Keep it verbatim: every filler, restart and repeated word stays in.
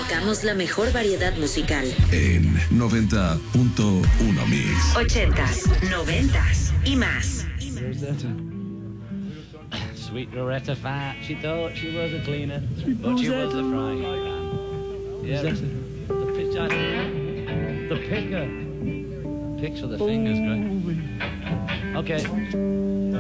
tocamos la mejor variedad musical. En noventa punto uno Mix. Ochentas, noventas y más. Rosetta. Sweet Loretta Fat. She thought she was a cleaner, Sweet but she was a frying pan. Yeah, Rosetta. the pitch. The picker. Picks for the fingers, great. Okay.